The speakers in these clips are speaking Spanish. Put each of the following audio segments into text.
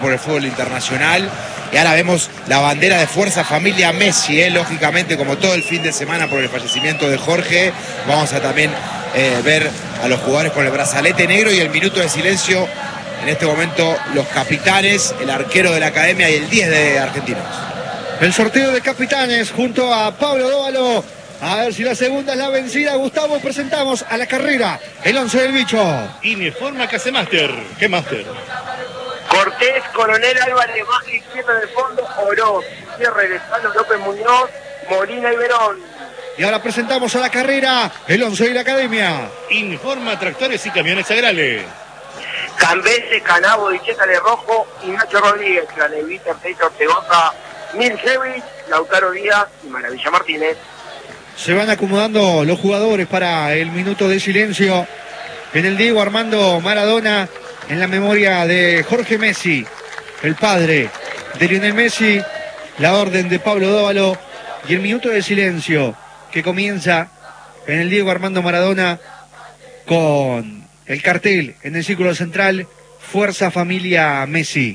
por el fútbol internacional. Y ahora vemos la bandera de Fuerza Familia Messi, lógicamente, como todo el fin de semana por el fallecimiento de Jorge. Vamos a también ver a los jugadores con el brazalete negro y el minuto de silencio. En este momento los capitanes, el arquero de la academia y el 10 de Argentinos. El sorteo de capitanes junto a Pablo Dóvalo. A ver si la segunda es la vencida. Gustavo, presentamos a la carrera el 11 del bicho. Uniforma Casemaster. ¿Qué máster? Cortés, Coronel Álvarez, baja izquierda del fondo, Oroz, cierre de Salo, López Muñoz, Molina y Verón. Y ahora presentamos a la carrera el 11 de la academia. Informa Tractores y Camiones Agrales. Cambese, Canabo, Dicheta de Rojo y Nacho Rodríguez, Cranevita, Peito Ortegoza, Miljevic, Lautaro Díaz y Maravilla Martínez. Se van acomodando los jugadores para el minuto de silencio en el Diego Armando Maradona, en la memoria de Jorge Messi, el padre de Lionel Messi, la orden de Pablo Dóvalo y el minuto de silencio que comienza en el Diego Armando Maradona con el cartel en el círculo central, Fuerza Familia Messi.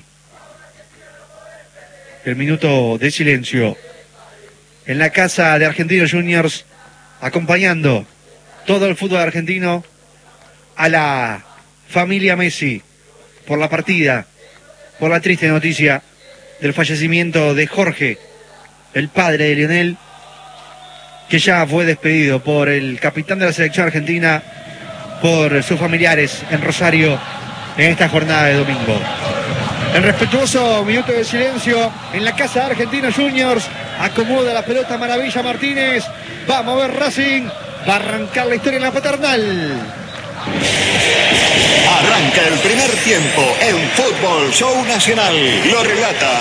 El minuto de silencio en la casa de Argentinos Juniors, acompañando todo el fútbol argentino a la familia Messi por la partida, por la triste noticia del fallecimiento de Jorge, el padre de Lionel, que ya fue despedido por el capitán de la selección argentina, por sus familiares en Rosario en esta jornada de domingo. El respetuoso minuto de silencio en la casa de Argentinos Juniors. Acomoda la pelota Maravilla Martínez. Va a mover Racing. Va a arrancar la historia en la paternal. Arranca el primer tiempo en Fútbol Show Nacional. Lo relata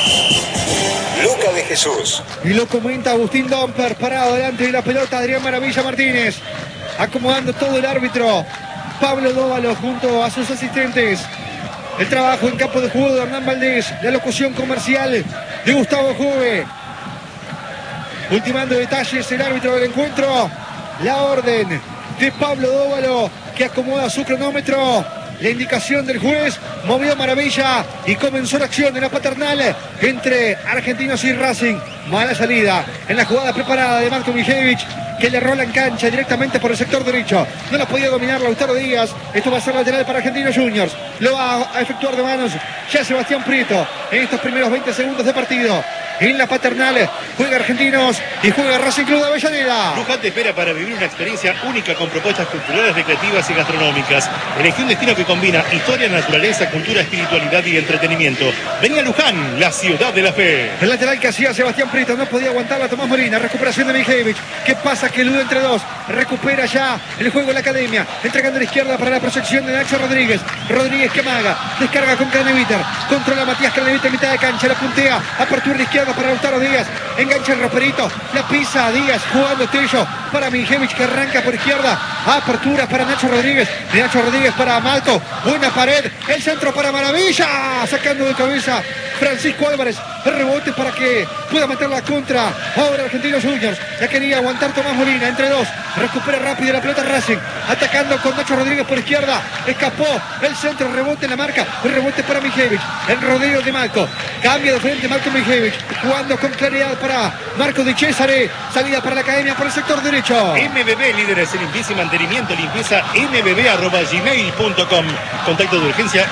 Luca de Jesús. Y lo comenta Agustín Domper, parado delante de la pelota Adrián Maravilla Martínez. Acomodando todo el árbitro Pablo Dóvalo junto a sus asistentes. El trabajo en campo de juego de Hernán Valdés. La locución comercial de Gustavo Juve. Ultimando detalles el árbitro del encuentro. La orden de Pablo Dóvalo, que acomoda su cronómetro. La indicación del juez, movió Maravilla y comenzó la acción en la paternal entre Argentinos y Racing. Mala salida en la jugada preparada de Marco Miljevic, que le rola en cancha directamente por el sector derecho. No la podía dominar Lautaro Díaz. Esto va a ser lateral para Argentinos Juniors. Lo va a efectuar de manos ya Sebastián Prieto en estos primeros 20 segundos de partido. En la paternal juega Argentinos y juega Racing Club de Avellaneda. Luján te espera para vivir una experiencia única con propuestas culturales, recreativas y gastronómicas. Elegí un destino que combina historia, naturaleza, cultura, espiritualidad y entretenimiento. Vení a Luján, la ciudad de la fe. El lateral que hacía Sebastián Prieto no podía aguantar la Tomás Molina. Recuperación de Miljevic. ¿Qué pasa? Que elude entre dos. Recupera ya el juego en la academia. Entregando a la izquierda para la proyección de Nacho Rodríguez. Rodríguez que amaga. Descarga con Craneviter. Controla Matías Craneviter en mitad de cancha. La puntea. Apertura de izquierda para Lautaro Díaz. Engancha el roperito. La pisa Díaz. Jugando Tello para Miljevic, que arranca por izquierda. Apertura para Nacho Rodríguez. De Nacho Rodríguez para Malco. Buena pared. El centro para Maravilla. Sacando de cabeza Francisco Álvarez. El rebote para que pueda meter la contra. Ahora Argentinos Juniors. Ya quería aguantar Tomás Molina. Entre dos. Recupera rápido la pelota Racing. Atacando con Nacho Rodríguez por izquierda. Escapó el centro. Rebote en la marca. El rebote para Miljevic. El rodeo de Malco. Cambia de frente Marco Miljevic. Jugando con claridad para Marco Di Cesare. Salida para la academia por el sector derecho. MBB, líderes en limpieza y mantenimiento. Limpieza mbb@gmail.com. Contacto de urgencia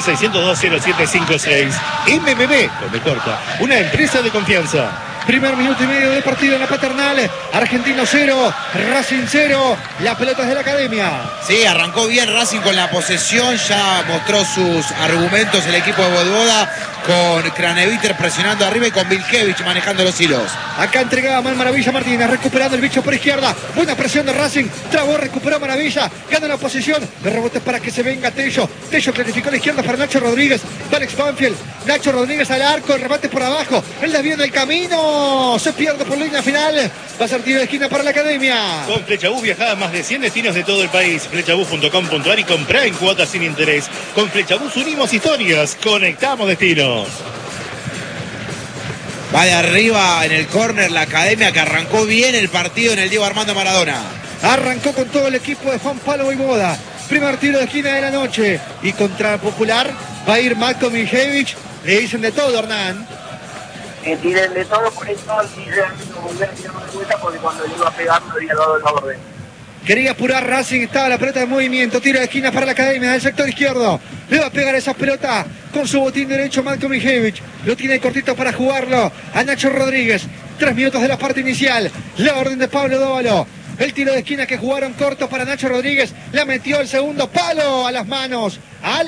1176020756. MBB, donde corta. Una empresa de confianza. Primer minuto y medio de partido en la paternal. Argentino 0, Racing 0. La pelota es de la academia. Sí, arrancó bien Racing con la posesión. Ya mostró sus argumentos el equipo de Voivoda, con Craneviter presionando arriba y con Miljevic manejando los hilos. Acá entregaba mal Maravilla Martínez, recuperando el bicho por izquierda. Buena presión de Racing. Trabó, recuperó Maravilla. Gana la posición. De rebote para que se venga Tello. Tello clarificó a la izquierda para Nacho Rodríguez. Alex Banfield. Nacho Rodríguez al arco. El remate por abajo. El desvío del camino. Se pierde por línea final. Va a ser tiro de esquina para la academia. Con Flechabús viajá a más de 100 destinos de todo el país. Flechabús.com.ar y comprá en cuotas sin interés. Con Flechabús unimos historias. Conectamos destinos. Va de arriba en el córner la academia, que arrancó bien el partido en el Diego Armando Maradona. Arrancó con todo el equipo de Juan Pablo Voivoda. Primer tiro de esquina de la noche. Y contra Popular Va a ir Malcolm Mijevich. Le dicen de todo, Hernán. Tienen de todo, por eso dice volver a tirar una vuelta porque cuando le iba a pegar no había dado la orden. Quería apurar Racing, estaba la pelota de movimiento, tiro de esquina para la Academia del sector izquierdo. Le va a pegar esa pelota con su botín derecho Malcolm Mijevich. Lo tiene cortito para jugarlo a Nacho Rodríguez. 3 minutos de la parte inicial. La orden de Pablo Dóvalo. El tiro de esquina que jugaron corto para Nacho Rodríguez. La metió el segundo palo a las manos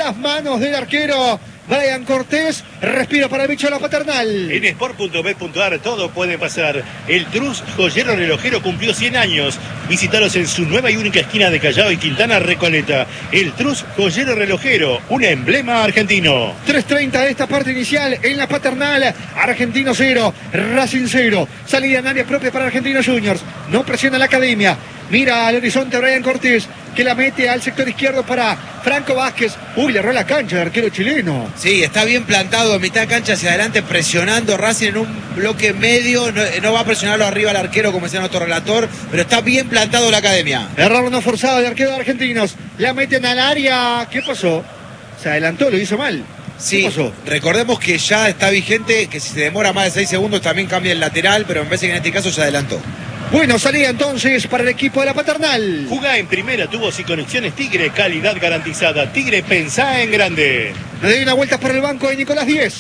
del arquero Brian Cortés. Respiro para el bicho de la Paternal. En sport.bet.ar todo puede pasar. El Trus Joyero Relojero cumplió 100 años. Visítalos en su nueva y única esquina de Callao y Quintana Recoleta. El Trus Joyero Relojero, un emblema argentino. 3:30 de esta parte inicial en la Paternal. Argentino 0, Racing 0. Salida en área propia para Argentinos Juniors. No presiona la Academia. Mira al horizonte Brian Cortés, que la mete al sector izquierdo para Franco Vázquez. Uy, le erró la cancha el arquero chileno. Sí, está bien plantado en mitad de cancha hacia adelante, presionando Racing en un bloque medio. No va a presionarlo arriba al arquero como decía nuestro relator, pero está bien plantado la Academia. Error no forzado del arquero de Argentinos. La meten al área. ¿Qué pasó? Se adelantó, lo hizo mal. Sí, recordemos que ya está vigente que si se demora más de 6 segundos también cambia el lateral, pero me parece que en este caso se adelantó. Bueno, salida entonces para el equipo de la Paternal. Jugá en primera, tubos y conexiones Tigre, calidad garantizada. Tigre, pensá en grande. Le doy una vuelta para el banco de Nicolás Díez.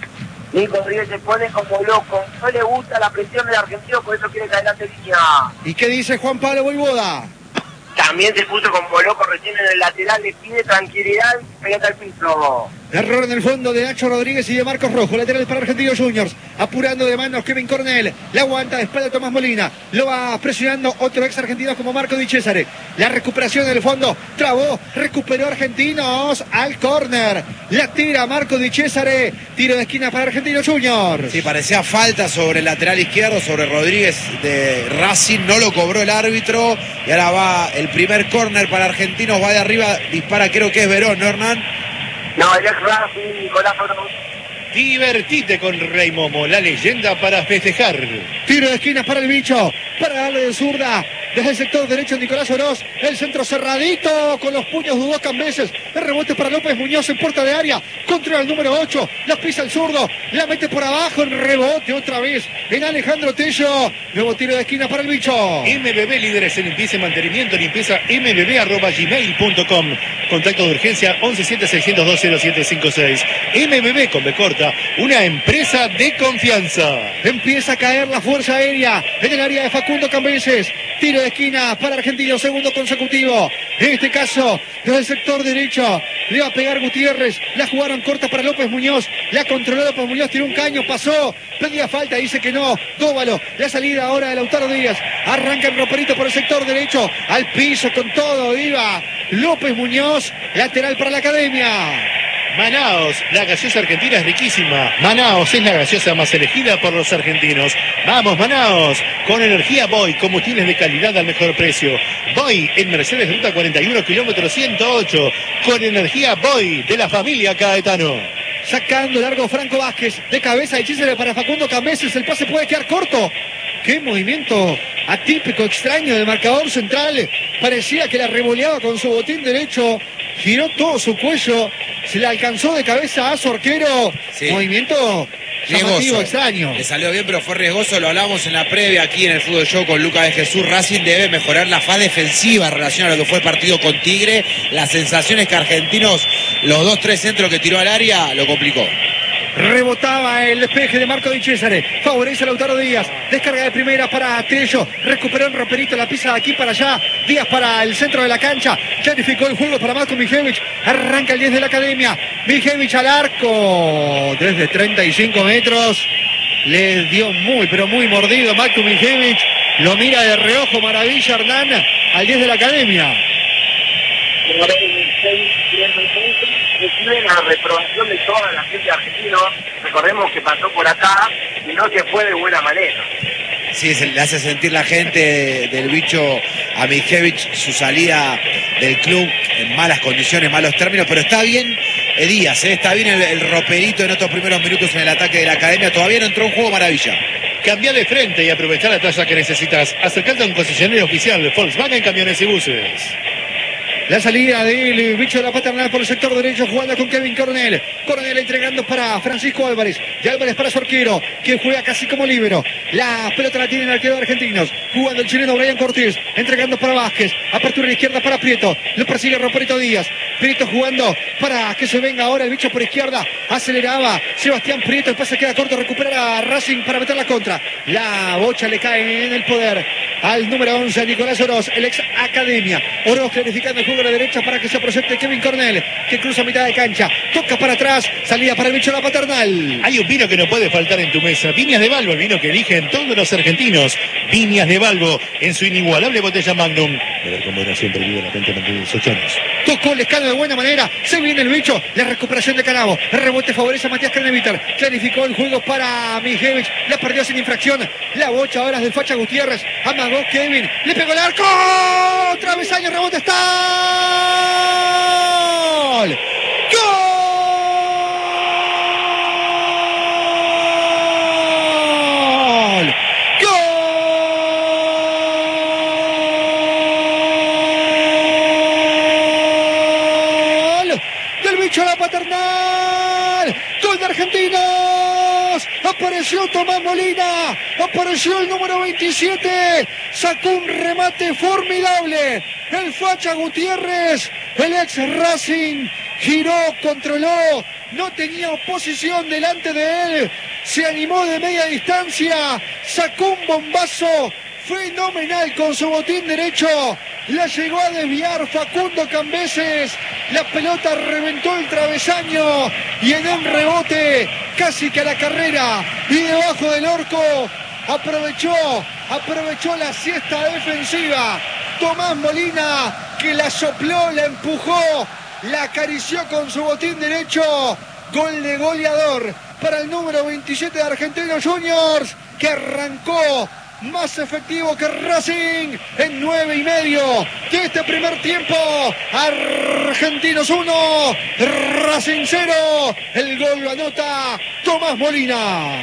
Nico Rodríguez se pone como loco. No le gusta la presión del argentino, por eso quiere caer la línea. ¿Y qué dice Juan Pablo Voivoda? También se puso como loco recién en el lateral, le pide tranquilidad y pegate al piso. Error en el fondo de Nacho Rodríguez y de Marcos Rojo. Lateral para Argentinos Juniors. Apurando de manos Kevin Cornell. La aguanta de espalda Tomás Molina. Lo va presionando otro ex argentino como Marco Di Cesare. La recuperación en el fondo. Trabó. Recuperó Argentinos al córner. La tira Marco Di Cesare. Tiro de esquina para Argentinos Juniors. Sí, parecía falta sobre el lateral izquierdo, sobre Rodríguez de Racing. No lo cobró el árbitro. Y ahora va el primer córner para Argentinos. Va de arriba. Dispara, creo que es Verón, ¿no, Hernán? No, el ex Racing, Nicolás Verón. Divertite con Rey Momo, la leyenda para festejar. Tiro de esquina para el bicho. Para darle de zurda. Desde el sector derecho Nicolás Oroz. El centro cerradito. Con los puños dudó Cambeses. El rebote para López Muñoz en puerta de área. Contra el número 8. La pisa el zurdo. La mete por abajo. En rebote otra vez. En Alejandro Tello. Nuevo tiro de esquina para el bicho. MBB, líderes en limpieza y mantenimiento. Limpieza mbb@gmail.com. Contacto de urgencia 1176020756. MBB con B corta. Una empresa de confianza. Empieza a caer la fuerza aérea en el área de Facundo Cambeses. Tiro de esquina para Argentinos, segundo consecutivo. En este caso, desde el sector derecho, le va a pegar Gutiérrez. La jugaron corta para López Muñoz. La controló López Muñoz, tiró un caño, pasó. Pedía falta, dice que no. Dóvalo, la salida ahora de Lautaro Díaz. Arranca el roperito por el sector derecho. Al piso con todo, iba López Muñoz. Lateral para la Academia. Manaos, la gaseosa argentina es riquísima. Manaos es la gaseosa más elegida por los argentinos. Vamos, Manaos, con energía Boy, combustibles de calidad al mejor precio. Boy en Mercedes Ruta 41, kilómetro 108. Con energía Boy de la familia Caetano. Sacando largo Franco Vázquez. De cabeza, hechicero para Facundo Cambeses. El pase puede quedar corto. Qué movimiento atípico, extraño del marcador central. Parecía que la revoleaba con su botín derecho. Giró todo su cuello. Se le alcanzó de cabeza a su arquero. Sí. Movimiento llamativo, extraño. Le salió bien, pero fue riesgoso. Lo hablamos en la previa aquí en el Fútbol Show con Lucas de Jesús. Racing debe mejorar la fase defensiva en relación a lo que fue el partido con Tigre. Las sensaciones que Argentinos, los 2-3 centros que tiró al área, lo complicó. Rebotaba el despeje de Marco Di Cesare. Favorece a Lautaro Díaz. Descarga de primera para Tello. Recuperó el roperito. La pisa de aquí para allá. Díaz para el centro de la cancha. Clarificó el juego para Malcolm Mijevich. Arranca el 10 de la Academia. Mijevich al arco. Desde 35 metros. Le dio muy, pero muy mordido Malcolm Mijevich. Lo mira de reojo. Maravilla Hernán. Al 10 de la Academia. Recibe la reprobación de toda la gente argentina. Recordemos que pasó por acá y no se fue de buena manera. Sí, se le hace sentir la gente del bicho a Mijevich su salida del club en malas condiciones, malos términos, pero está bien Díaz, está bien el roperito en estos primeros minutos en el ataque de la Academia. Todavía no entró un juego maravilla. Cambia de frente y aprovecha la talla que necesitas. Acercate a un concesionario oficial de Volkswagen Camiones y Buses. La salida del bicho de la paternal por el sector derecho, jugando con Kevin Coronel. Coronel entregando para Francisco Álvarez. Y Álvarez para su arquero, que juega casi como líbero. La pelota la tiene el arquero de Argentinos. Jugando el chileno Brian Cortés. Entregando para Vázquez. Apertura a la izquierda para Prieto. Lo persigue Roperito Díaz. Prieto jugando para que se venga ahora el bicho por izquierda. Aceleraba Sebastián Prieto. El pase queda corto. Recupera a Racing para meter la contra. La bocha le cae en el poder al número 11, Nicolás Oroz, el ex Academia. Oroz clarificando el juego a la derecha para que se proyecte Kevin Coronel, que cruza mitad de cancha, toca para atrás, salida para el bicho de la paternal. Hay un vino que no puede faltar en tu mesa. Viñas de Balbo, el vino que eligen todos los argentinos. Viñas de Balbo, en su inigualable botella Magnum. Beber con moderación, prohibido la gente mantiene 18 años. Tocó el escano de buena manera, se viene el bicho, la recuperación de Canavo, el rebote favorece a Matías Craneviter, clarificó el juego para Mijevich, la perdió sin infracción, la bocha ahora es del Facha Gutiérrez, amagó Kevin, le pegó el arco, travesaño, rebote, está ¡gol! ¡Gol! La paternal, gol de Argentinos, apareció Tomás Molina, apareció el número 27, sacó un remate formidable, el Facha Gutiérrez, el ex Racing, giró, controló, no tenía oposición delante de él, se animó de media distancia, sacó un bombazo fenomenal con su botín derecho, la llegó a desviar Facundo Cambeses, la pelota reventó el travesaño y en un rebote casi que a la carrera y debajo del orco aprovechó la siesta defensiva Tomás Molina, que la sopló, la empujó, la acarició con su botín derecho. Gol de goleador para el número 27 de Argentinos Juniors, que arrancó más efectivo que Racing en 9:30 de este primer tiempo. Argentinos 1, Racing 0. El gol lo anota Tomás Molina.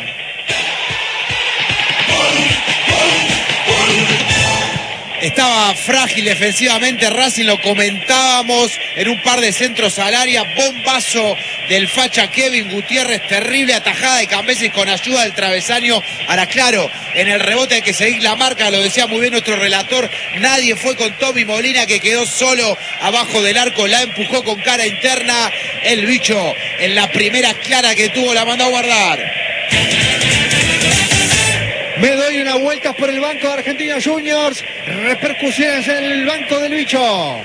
Estaba frágil defensivamente Racing, lo comentábamos en un par de centros al área, bombazo del Facha Kevin Gutiérrez, terrible atajada de Cambeses con ayuda del travesaño. Ahora claro, en el rebote hay que seguir la marca, lo decía muy bien nuestro relator, nadie fue con Tommy Molina, que quedó solo abajo del arco, la empujó con cara interna, el bicho en la primera clara que tuvo la mandó a guardar. Me doy una vuelta por el banco de Argentinos Juniors. Repercusiones en el banco del bicho.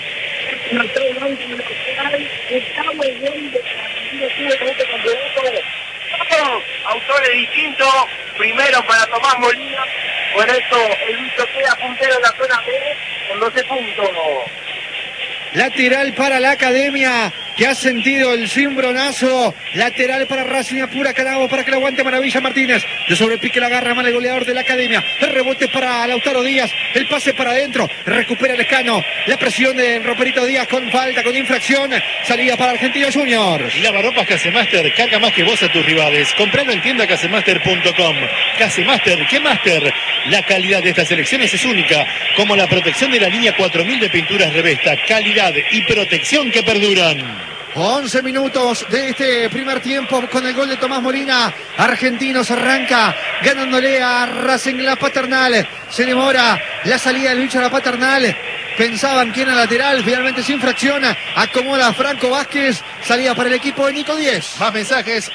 Autores distintos. Primero para Tomás Molina. Con esto el bicho queda puntero en la zona B con 12 puntos. Lateral para la Academia, que ha sentido el cimbronazo. Lateral para Racing, apura Canavo para que lo aguante Maravilla Martínez. De sobrepique la agarra mal el goleador de la Academia. El rebote para Lautaro Díaz. El pase para adentro. Recupera el escano. La presión de Roperito Díaz con falta, con infracción. Salida para Argentinos Juniors. Lavarropas Casemaster, carga más que vos a tus rivales. Compralo en tienda casemaster.com. Casemaster, ¿qué Master? La calidad de estas selecciones es única, como la protección de la línea 4000 de pinturas Revesta. Calidad y protección que perduran. 11 minutos de este primer tiempo con el gol de Tomás Molina. Argentinos arranca ganándole a Racing la paternal. Se demora la salida del bicho a la paternal. Pensaban que era lateral, finalmente sin fracción. Acomoda a Franco Vázquez. Salida para el equipo de Nico 10. Más mensajes,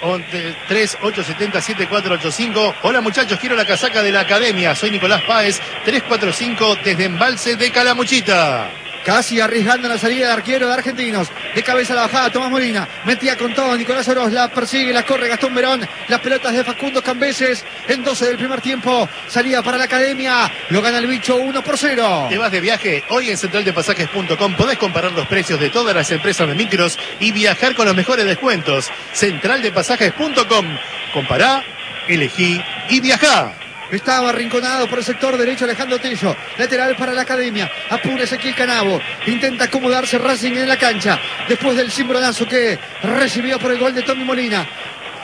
3870-7485. Hola muchachos, quiero la casaca de la Academia. Soy Nicolás Páez, 345 desde Embalse de Calamuchita. Casi arriesgando la salida de arquero de Argentinos. De cabeza a la bajada, Tomás Molina. Metía con todo, Nicolás Oroz la persigue, la corre Gastón Verón. Las pelotas de Facundo Cambeses. En 12 del primer tiempo. Salida para la Academia. Lo gana el bicho 1-0. ¿Te vas de viaje? Hoy en centraldepasajes.com podés comparar los precios de todas las empresas de micros y viajar con los mejores descuentos. Centraldepasajes.com. Compará, elegí y viajá. Estaba arrinconado por el sector derecho Alejandro Tello. Lateral para la Academia. Apura Ezequiel Canavo. Intenta acomodarse Racing en la cancha. Después del cimbronazo que recibió por el gol de Tommy Molina.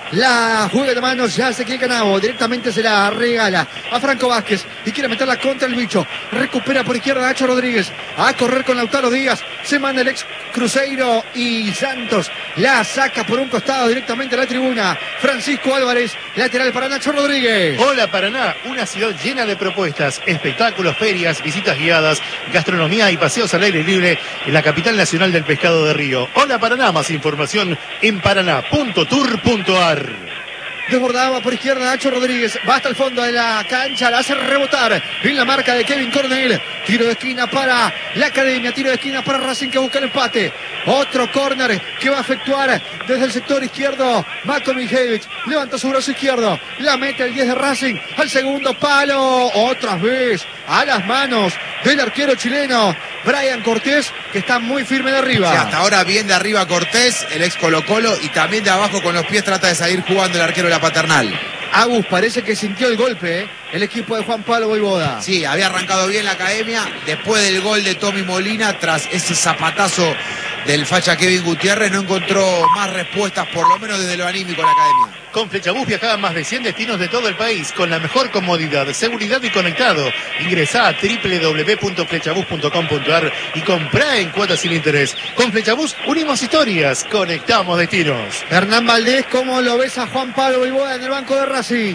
La juega de manos ya Ezequiel Canavo. Directamente se la regala a Franco Vázquez. Y quiere meterla contra el bicho. Recupera por izquierda Nacho Rodríguez. A correr con Lautaro Díaz. Se manda el ex Cruzeiro y Santos. La saca por un costado directamente a la tribuna. Francisco Álvarez. Lateral para Nacho Rodríguez. Hola Paraná, una ciudad llena de propuestas, espectáculos, ferias, visitas guiadas, gastronomía y paseos al aire libre en la capital nacional del pescado de Río. Hola Paraná, más información en paraná.tour.ar. Desbordaba por izquierda Nacho Rodríguez. Va hasta el fondo de la cancha. La hace rebotar en la marca de Kevin Cornell. Tiro de esquina para la Academia. Tiro de esquina para Racing que busca el empate. Otro córner que va a efectuar desde el sector izquierdo Marko Mijevic. Levanta su brazo izquierdo. La mete el 10 de Racing. Al segundo palo. Otra vez a las manos del arquero chileno Brian Cortés, que está muy firme de arriba. Sí, hasta ahora bien de arriba Cortés, el ex Colo Colo, y también de abajo con los pies trata de salir jugando el arquero de la Paternal. Agus parece que sintió el golpe, el equipo de Juan Pablo Voivoda. Sí, había arrancado bien la Academia después del gol de Tommy Molina, tras ese zapatazo del facha Kevin Gutiérrez, no encontró más respuestas, por lo menos desde lo anímico, la Academia. Con Flechabús viajaba a más de 100 destinos de todo el país con la mejor comodidad, seguridad y conectado. Ingresá a www.flechabús.com.ar y comprá en cuotas sin interés. Con Flechabús unimos historias, conectamos destinos. Hernán Valdés, ¿cómo lo ves a Juan Pablo Voivoda en el banco de Racing?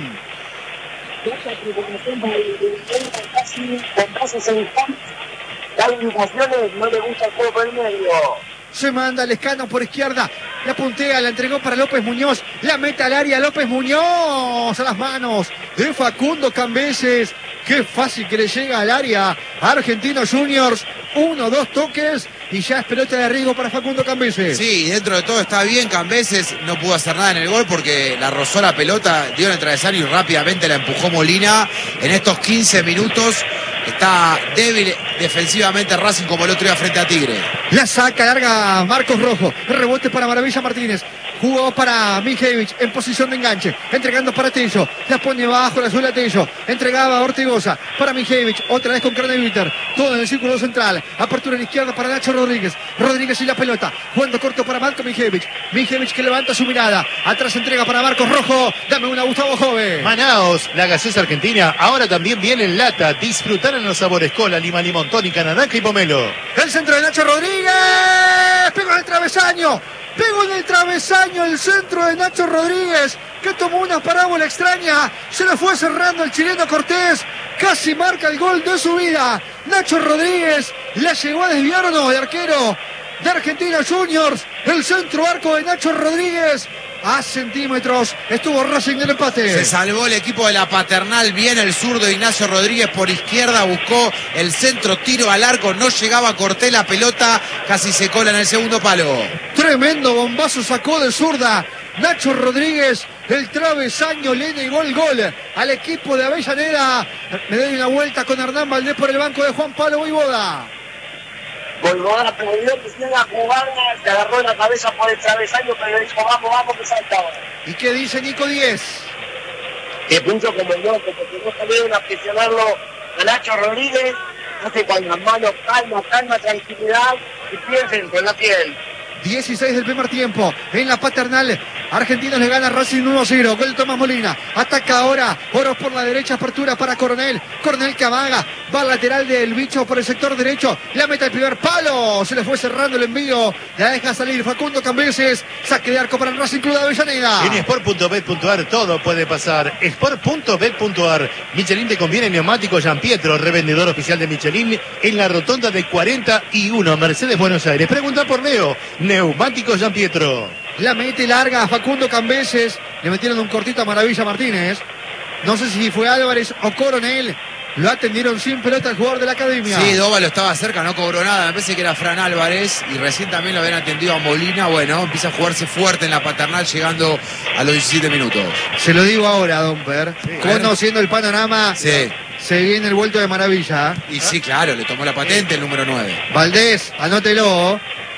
Las indicaciones, no le gusta el juego por el medio. Se manda Lescano por izquierda. La puntea, la entregó para López Muñoz. La mete al área López Muñoz. A las manos de Facundo Cambeses. Qué fácil que le llega al área a Argentinos Juniors. 1, 2 toques y ya es pelota de riesgo para Facundo Cambeses. Sí, dentro de todo está bien. Cambeses no pudo hacer nada en el gol porque la rozó la pelota, dio en el travesaño y rápidamente la empujó Molina. En estos 15 minutos está débil defensivamente Racing como el otro día frente a Tigre. La saca larga Marcos Rojo. Rebote para Maravilla Martínez. Jugó para Mijevic en posición de enganche. Entregando para Tello. La pone bajo la suela Tello. Entregaba a Ortigosa para Mijevic. Otra vez con Craneviter. Todo en el círculo central. Apertura en izquierda para Nacho Rodríguez. Rodríguez y la pelota. Jugando corto para Marco Mijevic. Mijevic que levanta su mirada. Atrás entrega para Marcos Rojo. Dame una, Gustavo Jove. Manaos, la gaseosa argentina, ahora también viene en lata. Disfrutar en los sabores cola, lima, limón, tónica, naranja y pomelo. El centro de Nacho Rodríguez. Pegó en el travesaño. Pegó en el travesaño el centro de Nacho Rodríguez, que tomó una parábola extraña. Se le fue cerrando el chileno Cortés. Casi marca el gol de su vida. Nacho Rodríguez la llegó a desviar, o no, el arquero de Argentinos Juniors. El centro arco de Nacho Rodríguez. A centímetros estuvo Racing del empate. Se salvó el equipo de la Paternal. Bien el zurdo Ignacio Rodríguez por izquierda. Buscó el centro, tiro al arco. No llegaba Cortés, la pelota casi se cola en el segundo palo. Tremendo bombazo sacó de zurda Nacho Rodríguez. El travesaño le negó el gol al equipo de Avellaneda. Me doy una vuelta con Hernán Valdés por el banco de Juan Pablo Voivoda. Voivoda perdió que tiene la jugada, se agarró la cabeza por el travesaño, pero le dijo, vamos, vamos, que saltaba. ¿Y qué dice Nico Díez? Que puso como loco, porque no salieron a presionarlo a Nacho Rodríguez. Hace con las manos, calma, tranquilidad, y piensen con la piel. 16 del primer tiempo en la Paternal. Argentinos le gana Racing 1-0. Gol de Tomás Molina. Ataca ahora Oro por la derecha. Apertura para Coronel. Coronel que amaga. Va al lateral del bicho por el sector derecho. La meta el primer palo. Se le fue cerrando el envío. La deja salir Facundo Cambeses. Saque de arco para el Racing Club de Avellaneda. En sport.bet.ar todo puede pasar. Sport.bet.ar. Michelin te conviene neumático Gian Pietro, revendedor oficial de Michelin en la rotonda de 41 Mercedes Buenos Aires. Pregunta por Leo. Neumático Gian Pietro. La mete larga a Facundo Cambeses. Le metieron un cortito a Maravilla Martínez. No sé si fue Álvarez o Coronel. Lo atendieron sin pelota al jugador de la Academia. Sí, Dóvalo estaba cerca, no cobró nada. Me parece que era Fran Álvarez. Y recién también lo habían atendido a Molina. Bueno, empieza a jugarse fuerte en la Paternal llegando a los 17 minutos. Se lo digo ahora, Domper. Sí, conociendo el panorama, sí. Se viene el vuelto de Maravilla. Y sí, claro, le tomó la patente el número 9. Valdés, anótelo.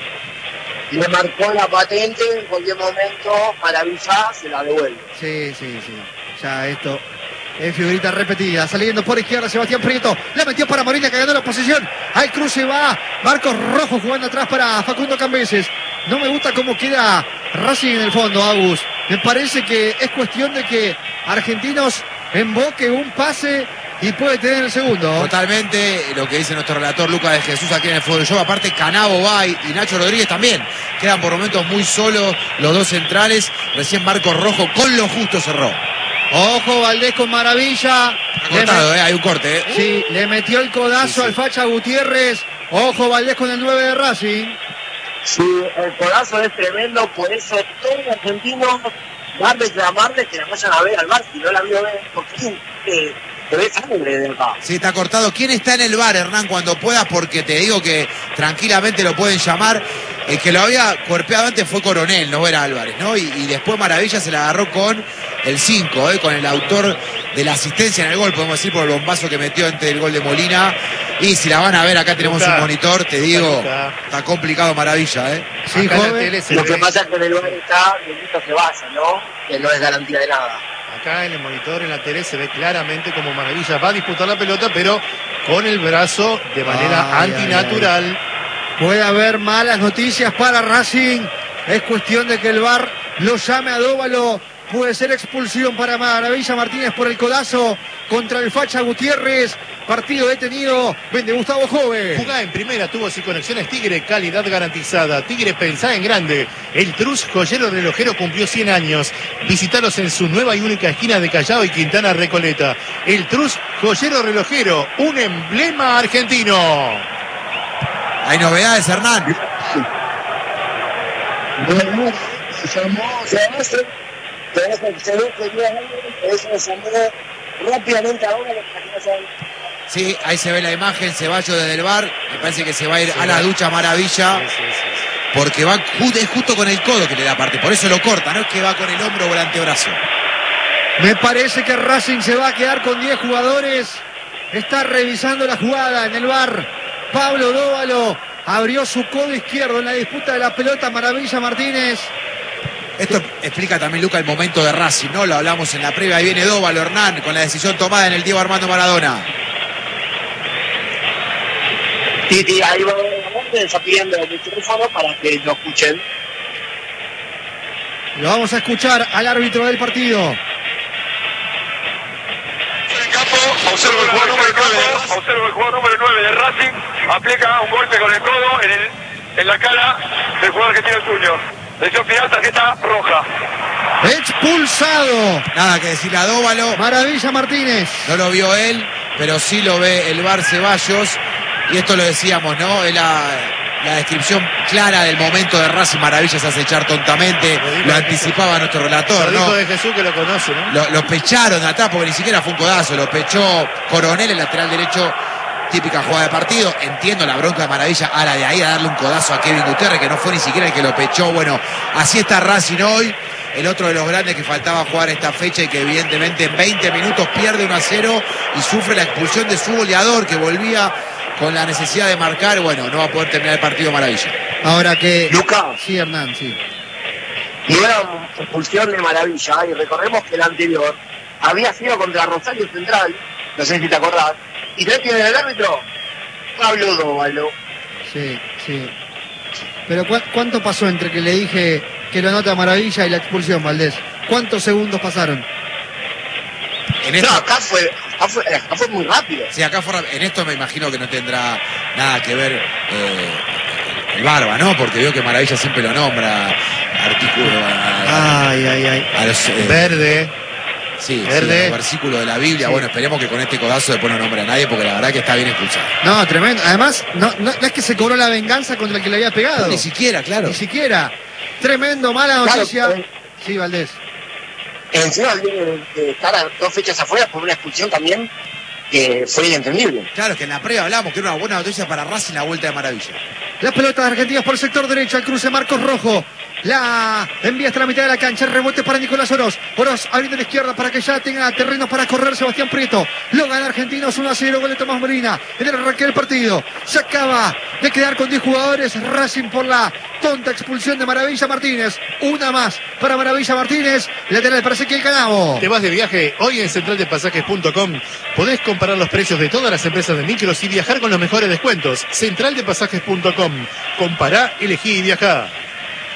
Le marcó la patente, en cualquier momento Maravilla se la devuelve. Sí. Ya esto es figurita repetida. Saliendo por izquierda Sebastián Prieto. La metió para Molina que ganó la posición. Al cruce va Marcos Rojo jugando atrás para Facundo Cambeses. No me gusta cómo queda Racing en el fondo, Agus. Me parece que es cuestión de que Argentinos emboque un pase y puede tener el segundo. Totalmente lo que dice nuestro relator Lucas de Jesús aquí en el Fútbol Show. Aparte Canavo va y Nacho Rodríguez también. Quedan por momentos muy solos los dos centrales. Recién Marcos Rojo con lo justo cerró. Ojo, Valdés con maravilla. Ha cortado, hay un corte. Sí, le metió el codazo al Facha Gutiérrez. Ojo, Valdés con el 9 de Racing. Sí, el codazo es tremendo, por eso todo el argentino va a reclamarle que la vayan a ver al bar, si no la vio ver, porque te ve sangre de acá. Sí, está cortado. ¿Quién está en el bar, Hernán, cuando puedas? Porque te digo que tranquilamente lo pueden llamar. El que lo había cuerpeado antes fue Coronel, no era Álvarez, ¿no? Y después Maravilla se la agarró con el 5, con el autor de la asistencia en el gol, podemos decir, por el bombazo que metió antes del gol de Molina. Y si la van a ver, acá tenemos un monitor, te digo, está complicado Maravilla, Sí, joven. Lo que pasa es que en el bar está, que listo se vaya, ¿no? Que no es garantía de nada. Acá en el monitor, en la tele, se ve claramente como Maravilla va a disputar la pelota, pero con el brazo de manera antinatural. Puede haber malas noticias para Racing. Es cuestión de que el VAR lo llame a Dóvalo. Puede ser expulsión para Maravilla Martínez por el codazo contra el Facha Gutiérrez. Partido detenido. Vende Gustavo Jove. Jugá en primera, tuvo y conexiones Tigre, calidad garantizada. Tigre, pensá en grande. El Trus Joyero Relojero cumplió 100 años. Visitalos en su nueva y única esquina de Callao y Quintana Recoleta. El Trus Joyero Relojero, un emblema argentino. Hay novedades, Hernán. Rápidamente ahora. Sí, ahí se ve la imagen, Ceballos desde el bar. Me parece que se va a ir a la ducha Maravilla. Porque va es justo con el codo que le da parte. Por eso lo corta, no es que va con el hombro o el antebrazo. Me parece que Racing se va a quedar con 10 jugadores. Está revisando la jugada en el bar. Pablo Dóvalo abrió su codo izquierdo en la disputa de la pelota. Maravilla Martínez. Esto explica también, Luca, el momento de Racing, ¿no? Lo hablamos en la previa. Ahí viene Dóvalo, Hernán, con la decisión tomada en el Diego Armando Maradona. Titi, ahí va, está pidiendo el micrófono para que lo escuchen. Lo vamos a escuchar al árbitro del partido. Observo el jugador número 9 de Racing, aplica un golpe con el codo en la cara del jugador que tiene el tuyo. Decisión final, tarjeta roja. Expulsado. Nada que decirle a Dóvalo. Maravilla Martínez. No lo vio él, pero sí lo ve el VAR Ceballos. Y esto lo decíamos, ¿no? Es la descripción clara del momento de Racing. Maravilla se hace echar tontamente. Lo anticipaba nuestro relator, ¿no? Lo dijo de Jesús que lo conoce, ¿no? Lo pecharon de atrás porque ni siquiera fue un codazo. Lo pechó Coronel, el lateral derecho. Típica jugada de partido. Entiendo la bronca de Maravilla. Ahora de ahí a darle un codazo a Kevin Gutiérrez, que no fue ni siquiera el que lo pechó. Bueno, así está Racing hoy. El otro de los grandes que faltaba jugar esta fecha y que evidentemente en 20 minutos pierde 1-0 y sufre la expulsión de su goleador, que volvía con la necesidad de marcar. Bueno, no va a poder terminar el partido Maravilla. Ahora que... Lucas. Sí, Hernán, sí. Nueva expulsión de Maravilla. Y recordemos que el anterior había sido contra Rosario Central. No sé si te acordás. ¿Y sabés quién era el árbitro? Pablo Dóvalo. Sí, sí. Pero ¿cuánto pasó entre que le dije que lo anota Maravilla y la expulsión, Valdés? ¿Cuántos segundos pasaron? No, acá fue muy rápido. Sí, acá fue rápido. En esto me imagino que no tendrá nada que ver el Barba, ¿no? Porque veo que Maravilla siempre lo nombra. Artículo a los, Verde. Sí, el versículo de la Biblia. Sí. Bueno, esperemos que con este codazo después no nombre a nadie, porque la verdad que está bien expulsado. No, tremendo. Además, no es que se cobró la venganza contra el que le había pegado. No, ni siquiera, claro. Ni siquiera. Tremendo, mala noticia. Claro, sí, Valdés. Encima de estar a 2 fechas afuera por una expulsión también que fue inentendible. Claro, que en la previa hablamos que era una buena noticia para Racing la vuelta de Maravilla. Las pelotas argentinas por el sector derecho, al cruce Marcos Rojo. La envía hasta la mitad de la cancha, el rebote para Nicolás Oroz. Oroz abriendo a la izquierda para que ya tenga terreno para correr Sebastián Prieto. Lo gana Argentinos 1-0, gol de Tomás Molina en el arranque del partido. Se acaba de quedar con 10 jugadores Racing por la tonta expulsión de Maravilla Martínez. Una más para Maravilla Martínez, lateral para Ezequiel Canavo. ¿Te vas de viaje? Hoy en centraldepasajes.com podés comparar los precios de todas las empresas de micros y viajar con los mejores descuentos. Centraldepasajes.com. Compará, elegí y viajá.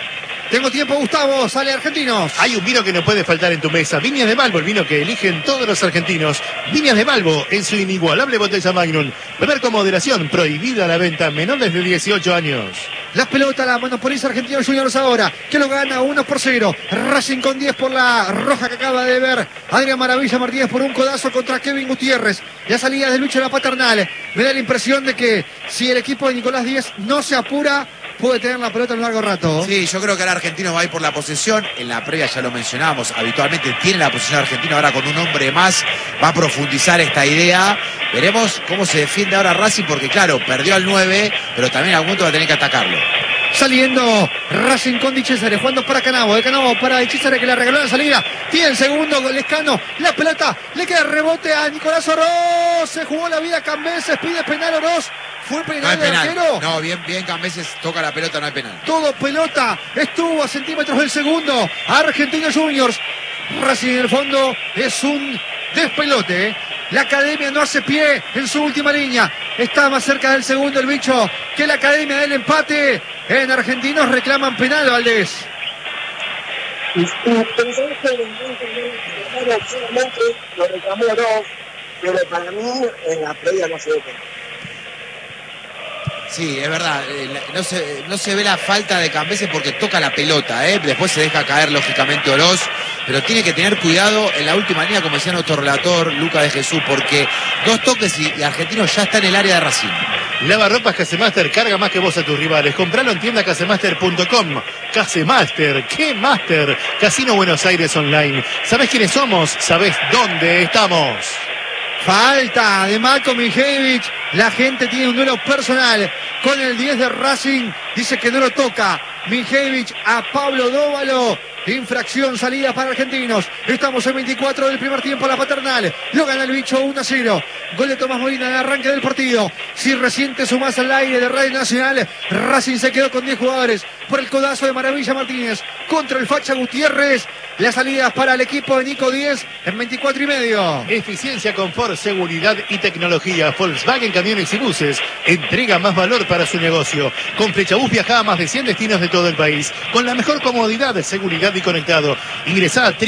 Tengo tiempo, Gustavo. Sale Argentinos. Hay un vino que no puede faltar en tu mesa. Viñas de Malvo, el vino que eligen todos los argentinos. Viñas de Malvo, en su inigualable botella Magnum. Beber con moderación, prohibida la venta, menores de 18 años. La pelota la monopoliza Argentinos Juniors ahora, que lo gana 1-0. Racing con 10 por la roja que acaba de ver Adrián Maravilla Martínez por un codazo contra Kevin Gutiérrez. La salida de Lucho de la Paternal. Me da la impresión de que si el equipo de Nicolás Díez no se apura, puede tener la pelota en un largo rato. Sí, yo creo que ahora Argentino va a ir por la posesión. En la previa ya lo mencionábamos, habitualmente tiene la posesión Argentino, ahora con un hombre más va a profundizar esta idea. Veremos cómo se defiende ahora Racing, porque claro, perdió al 9, pero también en algún momento va a tener que atacarlo. Saliendo Racing con Di Cesare, jugando para Canavo, de Canavo para Di Cesare, que le regaló la salida. Tiene el segundo Lescano, la pelota le queda rebote a Nicolás Oroz. Se jugó la vida Cambeses, pide penal Oroz. ¿Fue penal? No hay penal. Arquero? No, bien Cambeses toca la pelota, no hay penal. Todo pelota, estuvo a centímetros del segundo. Argentinos Juniors. Racing en el fondo es un despelote. La Academia no hace pie en su última línea. Está más cerca del segundo el bicho que la Academia del empate. En Argentinos reclaman penal, Valdés. Pensamos que solamente lo reclamó Oroz, pero para mí en la previa no se ve penal. Sí, es verdad, no se ve la falta de Cambeses porque toca la pelota, después se deja caer lógicamente Oroz, pero tiene que tener cuidado en la última línea, como decía nuestro relator Luca de Jesús, porque 2 toques y Argentinos ya está en el área de Racing. Lavarropas Casemaster, carga más que vos a tus rivales. Compralo en tienda casemaster.com. Casemaster, ¿qué Master? Casino Buenos Aires Online. ¿Sabés quiénes somos? ¿Sabés dónde estamos? Falta de Marco Mijevich. La gente tiene un duelo personal con el 10 de Racing. Dice que no lo toca. Mijevich a Pablo Dóvalo. Infracción, salida para Argentinos. Estamos en 24 del primer tiempo. La Paternal lo gana el bicho 1-0. Gol de Tomás Molina en el arranque del partido. Si recién te sumás al aire de Radio Nacional, Racing se quedó con 10 jugadores por el codazo de Maravilla Martínez contra el Facha Gutiérrez. Las salidas para el equipo de Nico 10 en 24 y medio. Eficiencia, confort, seguridad y tecnología. Volkswagen Camiones y Buses entrega más valor para su negocio. Con Flechabús viaja a más de 100 destinos de todo el país con la mejor comodidad, seguridad y conectado. Ingresá a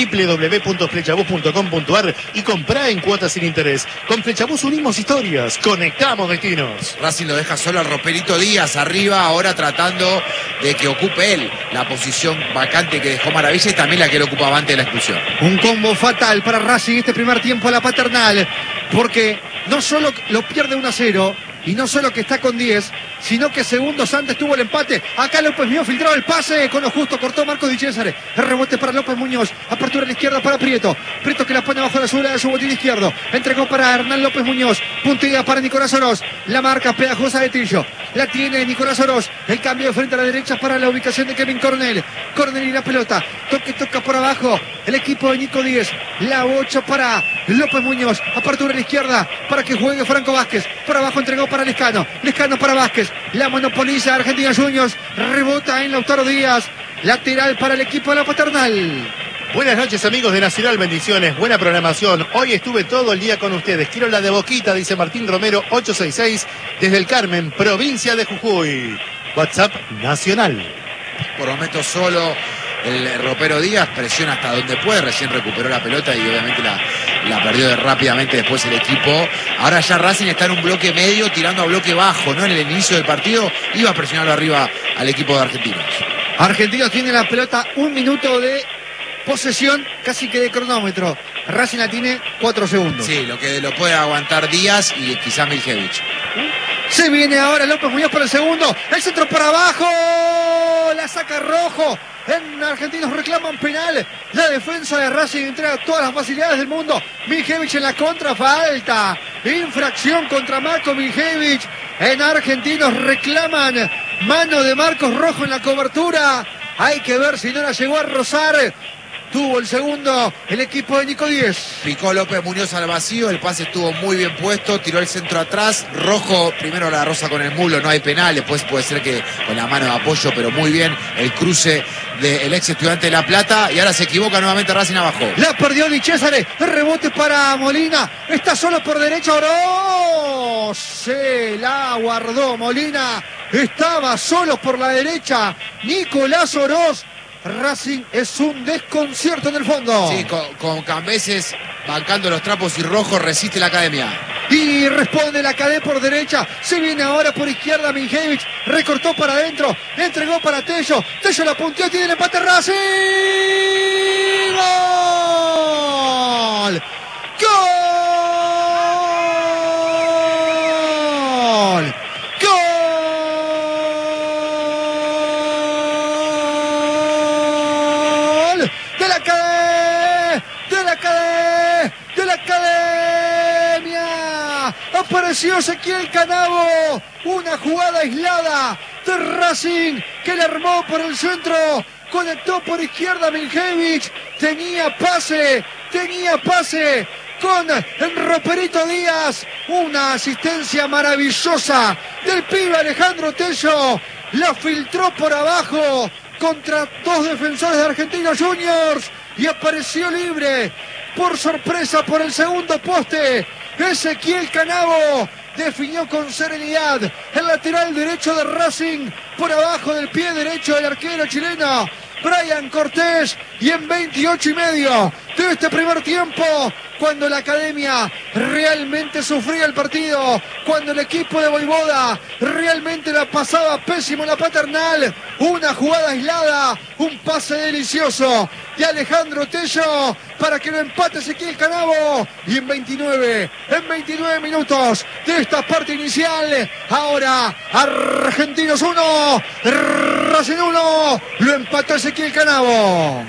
www.flechabús.com.ar y comprá en cuotas sin interés. Con Flechabús unimos historias, conectamos destinos. Racing lo deja solo al Roperito Díaz arriba, ahora tratando de que ocupe él la posición vacante que dejó Maravilla y también la que él ocupaba antes de la expulsión. Un combo fatal para Racing este primer tiempo a la Paternal, porque no solo lo pierde 1-0 y no solo que está con 10, sino que segundos antes tuvo el empate. Acá López Muñoz filtraba el pase, con lo justo cortó Marco Di Cesare. El rebote para López Muñoz, apertura a la izquierda para Prieto. Prieto que la pone bajo la suela de su botín izquierdo. Entregó para Hernán López Muñoz, puntilla para Nicolás Oroz. La marca pegajosa de Trillo, la tiene Nicolás Oroz. El cambio de frente a la derecha para la ubicación de Kevin Cornell. Cornell y la pelota, toca por abajo el equipo de Nico 10. La 8 para López Muñoz, apertura a la izquierda para que juegue Franco Vázquez. Por abajo entregó para Lescano para Vázquez. La monopoliza Argentina Juniors, rebota en Lautaro Díaz, lateral para el equipo de la Paternal. Buenas noches, amigos de Nacional, bendiciones, buena programación. Hoy estuve todo el día con ustedes. Quiero la de Boquita, dice Martín Romero 866 desde el Carmen, provincia de Jujuy. WhatsApp Nacional. Por momentos solo el Ropero Díaz, presiona hasta donde puede, recién recuperó la pelota y obviamente la perdió rápidamente después el equipo. Ahora ya Racing está en un bloque medio tirando a bloque bajo, ¿no? En el inicio del partido iba a presionarlo arriba al equipo de Argentinos. Argentinos tiene la pelota, 1 minuto de posesión, casi que de cronómetro. Racing la tiene 4 segundos. Sí, lo que lo puede aguantar Díaz y quizá Miljevich. Se viene ahora López Muñoz por el segundo. El centro para abajo. La saca Rojo. En Argentinos reclaman penal. La defensa de Racing entrega todas las facilidades del mundo. Miljevich en la contra, falta. Infracción contra Marco Miljevich. En Argentinos reclaman mano de Marcos Rojo en la cobertura. Hay que ver si no la llegó a rozar. Tuvo el segundo el equipo de Nico 10. Picó López Muñoz al vacío, el pase estuvo muy bien puesto, tiró el centro atrás. Rojo primero la roza con el mulo, no hay penal, después puede ser que con la mano de apoyo, pero muy bien el cruce del ex Estudiante de La Plata. Y ahora se equivoca nuevamente Racing abajo. La perdió Di Cesare, el rebote para Molina, está solo por derecha Oroz. Se la guardó Molina, estaba solo por la derecha Nicolás Oroz. Racing es un desconcierto en el fondo. Sí, con Cambeses bancando los trapos y rojos resiste la Academia. Y responde la Cadé por derecha. Se viene ahora por izquierda Minjevich. Recortó para adentro. Entregó para Tello. Tello la punteó. Tiene el empate Racing. ¡Gol! ¡Gol! ¡Gol! ¡De la Cadé! ¡De la Cadé! ¡De la Academia! Apareció Ezequiel Canavo. Una jugada aislada de Racing que le armó por el centro. Conectó por izquierda Minjevich. Tenía pase con Roperito Díaz. Una asistencia maravillosa del pibe Alejandro Tello. La filtró por abajo contra dos defensores de Argentinos Juniors y apareció libre por sorpresa por el segundo poste. Ezequiel Canavo definió con serenidad el lateral derecho de Racing por abajo del pie derecho del arquero chileno Brian Cortés. Y en 28 y medio de este primer tiempo, cuando la Academia realmente sufría el partido, cuando el equipo de Voivoda realmente la pasaba pésimo en la Paternal, una jugada aislada, un pase delicioso de Alejandro Tello para que lo empate Ezequiel Canavo. Y en 29 minutos de esta parte inicial, ahora Argentinos 1, Racing 1, lo empató Ezequiel Canavo.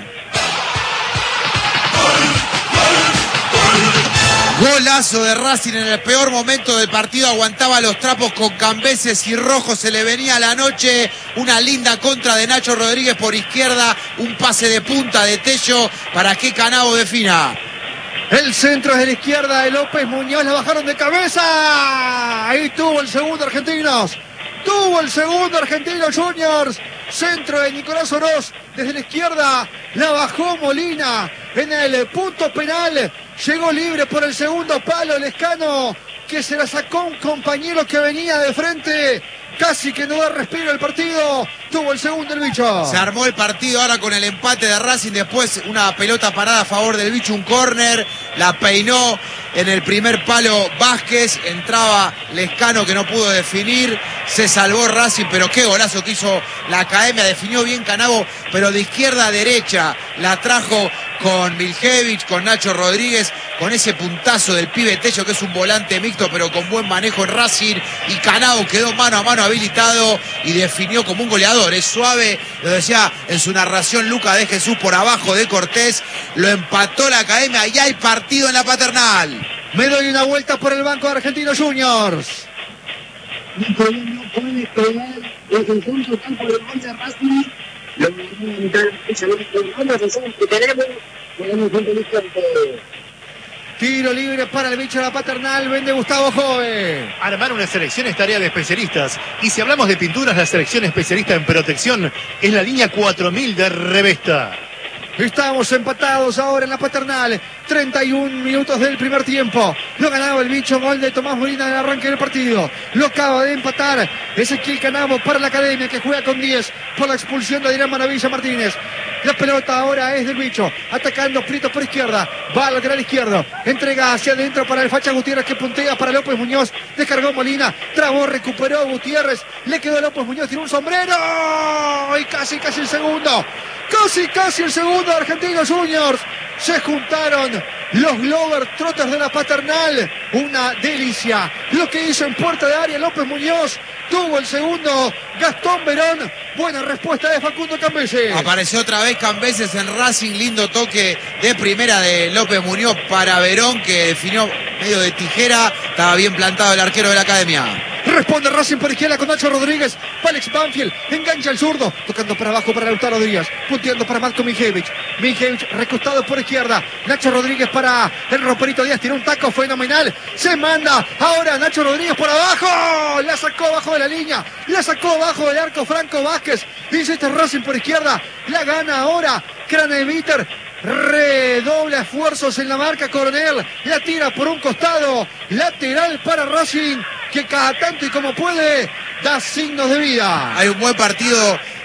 Golazo de Racing en el peor momento del partido. Aguantaba los trapos con Cambeses y Rojo. Se le venía la noche. Una linda contra de Nacho Rodríguez por izquierda. Un pase de punta de Tello para que Canavo defina. El centro es de la izquierda de López Muñoz. La bajaron de cabeza. Ahí tuvo el segundo Argentinos. Juniors. Centro de Nicolás Oroz desde la izquierda. La bajó Molina en el punto penal. Llegó libre por el segundo palo Lescano, que se la sacó un compañero que venía de frente. Casi que no da respiro el partido. Tuvo el segundo el Bicho. Se armó el partido ahora con el empate de Racing. Después una pelota parada a favor del Bicho, un córner. La peinó en el primer palo Vázquez. Entraba Lescano que no pudo definir. Se salvó Racing, pero qué golazo que hizo la Academia. Definió bien Canavo, pero de izquierda a derecha. La trajo con Minjevich, con Nacho Rodríguez, con ese puntazo del pibe Tello, que es un volante mixto, pero con buen manejo en Racing. Y Canavo quedó mano a mano habilitado y definió como un goleador. Es suave, lo decía en su narración Luca de Jesús, por abajo de Cortés. Lo empató la Academia y hay partido en la Paternal. Me doy una vuelta por el banco de Argentinos Juniors. Nicolás no puede pegar el conjunto total por el gol de Racing. Lo que tenemos, podemos inteligente. Tiro libre para el Bicho de la Paternal. Vende Gustavo Jove. Armar una selección es tarea de especialistas. Y si hablamos de pinturas, la selección especialista en protección es la línea 4000 de Revesta. Estamos empatados ahora en la Paternal. 31 minutos del primer tiempo. Lo ganaba el Bicho, gol de Tomás Molina en el arranque del partido. Lo acaba de empatar Ezequiel Canavo para la Academia, que juega con 10 por la expulsión de Adrián Maravilla Martínez. La pelota ahora es del Bicho, atacando Prieto por izquierda. Va al lateral izquierdo, entrega hacia adentro para el Facha Gutiérrez, que puntea para López Muñoz. Descargó Molina, trabó, recuperó Gutiérrez. Le quedó López Muñoz, tiene un sombrero. Y casi el segundo. Casi el segundo de Argentinos Juniors. Se juntaron los Globetrotters de la Paternal. Una delicia lo que hizo en puerta de área López Muñoz. Tuvo el segundo Gastón Verón. Buena respuesta de Facundo Cambeses. Apareció otra vez Cambeses en Racing. Lindo toque de primera de López Muñoz para Verón, que definió medio de tijera. Estaba bien plantado el arquero de la Academia. Responde Racing por izquierda con Nacho Rodríguez. Alex Banfield engancha al zurdo. Tocando para abajo para Lautaro Díaz. Punteando para Marco Minjevich. Minjevich recostado por izquierda. Nacho Rodríguez para el Roperito Díaz. Tiene un taco fenomenal. Se manda ahora Nacho Rodríguez por abajo. La sacó abajo de la línea. La sacó abajo del arco Franco Vázquez. Insiste Racing por izquierda. La gana ahora Craneviter. Redobla esfuerzos en la marca Coronel. La tira por un costado. Lateral para Racing, que cada tanto y como puede da signos de vida. Hay un buen partido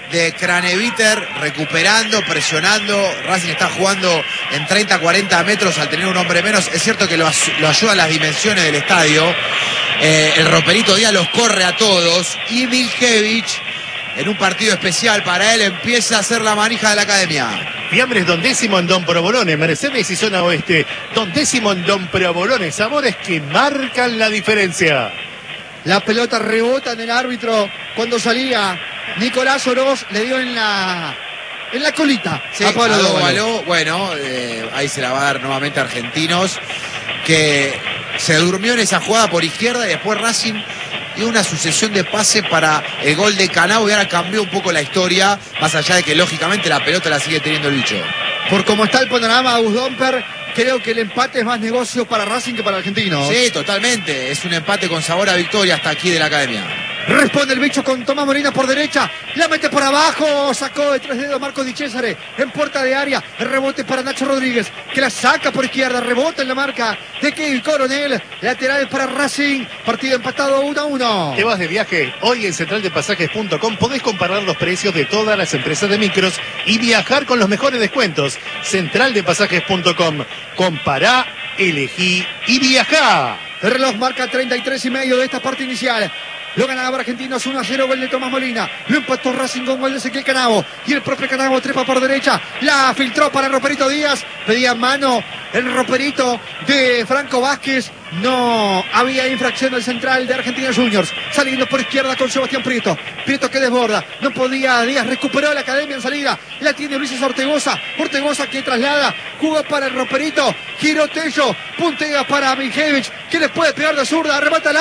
de Craneviter recuperando, presionando. Racing está jugando en 30-40 metros al tener un hombre menos. Es cierto que lo ayudan las dimensiones del estadio. El Roperito Díaz los corre a todos. Y Miljevich, en un partido especial para él, empieza a hacer la manija de la academia. Fiambres Don Décimo en Don Provolone, Mercedes y Zona Oeste. Don Décimo en Don Provolone, sabores que marcan la diferencia. La pelota rebota en el árbitro cuando salía. Nicolás Oroz le dio en la colita. Sí, a Pablo Dóvalo. Bueno, ahí se la va a dar nuevamente a Argentinos, que se durmió en esa jugada por izquierda y después Racing dio una sucesión de pases para el gol de Canavo y ahora cambió un poco la historia, más allá de que lógicamente la pelota la sigue teniendo el bicho. Por cómo está el panorama, Domper, creo que el empate es más negocio para Racing que para Argentinos. Sí, totalmente. Es un empate con sabor a victoria hasta aquí de la academia. Responde el bicho con Tomás Molina por derecha. La mete por abajo. Sacó de 3 dedos Marco Di Cesare en puerta de área. El rebote para Nacho Rodríguez, que la saca por izquierda. Rebota en la marca de Kevin Coronel. Lateral para Racing. Partido empatado 1-1. ¿Te vas de viaje? Hoy en centraldepasajes.com podés comparar los precios de todas las empresas de micros y viajar con los mejores descuentos. Centraldepasajes.com. Compará, elegí y viajá. El reloj marca 33,5 de esta parte inicial. Lo ganaba Argentinos 1-0, gol de Tomás Molina. Lo empató Racing con gol de Ezequiel Canavo. Y el propio Canavo trepa por derecha. La filtró para Roperito Díaz. Pedía mano el Roperito de Franco Vázquez. No había infracción del central de Argentinos Juniors. Saliendo por izquierda con Sebastián Prieto. Prieto que desborda. No podía Díaz. Recuperó la academia en salida. La tiene Ulises Ortegoza. Ortegoza que traslada. Jugó para el Roperito. Giró Tello. Puntea para Miljevich, que le puede pegar de zurda. Arrebata el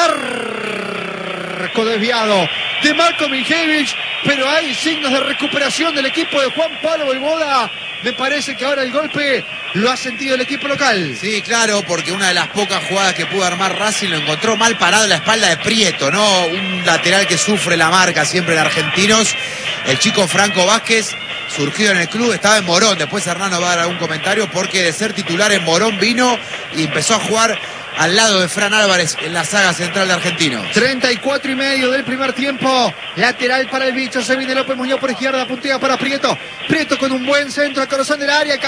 arco desviado de Marco Miljevich, pero hay signos de recuperación del equipo de Juan Pablo Voivoda. Me parece que ahora el golpe lo ha sentido el equipo local. Sí, claro, porque una de las pocas jugadas que pudo armar Racing lo encontró mal parado en la espalda de Prieto, ¿no? Un lateral que sufre la marca siempre en Argentinos. El chico Franco Vázquez, surgido en el club, estaba en Morón. Después Hernán va a dar algún comentario, porque de ser titular en Morón vino y empezó a jugar al lado de Fran Álvarez en la saga central de Argentinos. 34,5 del primer tiempo. Lateral para el bicho. Se viene López Muñoz por izquierda. Puntea para Prieto. Prieto con un buen centro al corazón del área.